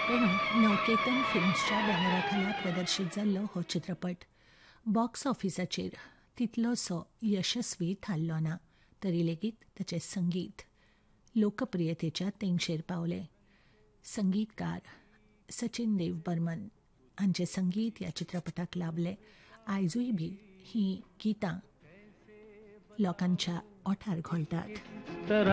पण नवकेतन फिल्म्सच्या बॅनराखाला प्रदर्शित जाल्लो हो चित्रपट बॉक्स ऑफिसाचेर तितलोसो यशस्वी थारलो ना, तरी लेगीत ताचें संगीत लोकप्रियतेच्या तेंगशेर पावलें. संगीतकार सचिन देव बर्मन हांचें संगीत ह्या चित्रपटाक लाभलें. आयजूय बी हीं गितां लोकांच्या ओंठार घोळटात.